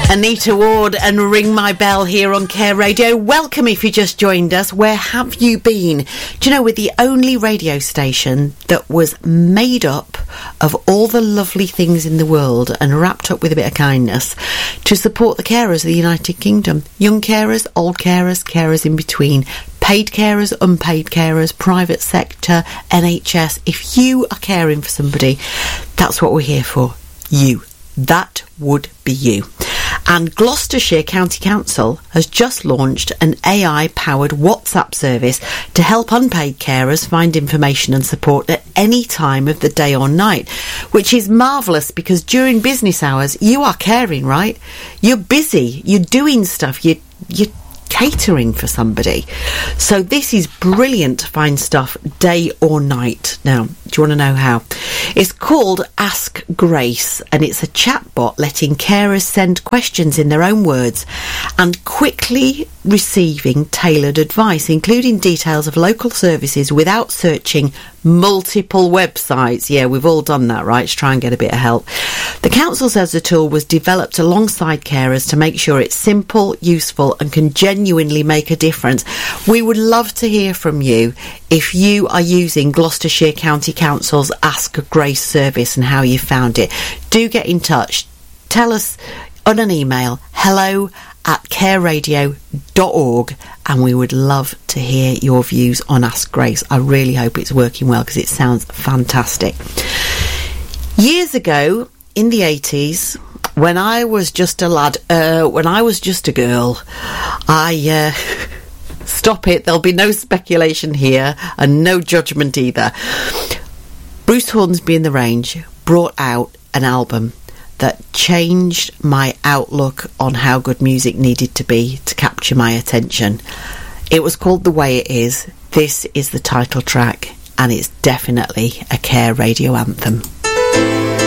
Anita Ward and Ring My Bell here on Care Radio. Welcome if you just joined us. Where have you been? Do you know, we're the only radio station that was made up of all the lovely things in the world and wrapped up with a bit of kindness to support the carers of the United Kingdom. Young carers, old carers, carers in between, paid carers, unpaid carers, private sector, NHS. If you are caring for somebody, that's what we're here for. You. That would be you. And Gloucestershire County Council has just launched an AI-powered WhatsApp service to help unpaid carers find information and support at any time of the day or night, which is marvellous because during business hours, you are caring, right? You're busy, you're doing stuff, you're catering for somebody. So this is brilliant to find stuff day or night. Now, do you want to know how? It's called Ask Grace, and it's a chatbot letting carers send questions in their own words and quickly receiving tailored advice, including details of local services without searching multiple websites. Yeah, we've all done that, right? To try and get a bit of help. The council says the tool was developed alongside carers to make sure it's simple, useful and can genuinely make a difference. We would love to hear from you if you are using Gloucestershire County Council's Ask Grace service and how you found it. Do get in touch. Tell us on an email, hello@careradio.org, and we would love to hear your views on Ask Grace. I really hope it's working well because it sounds fantastic. Years ago, in the 80s, when I was just a lad, when I was just a girl, stop it, there'll be no speculation here and no judgment either. Bruce Hornsby and the Range brought out an album that changed my outlook on how good music needed to be to capture my attention. It was called The Way It Is. This is the title track, and it's definitely a Care Radio anthem.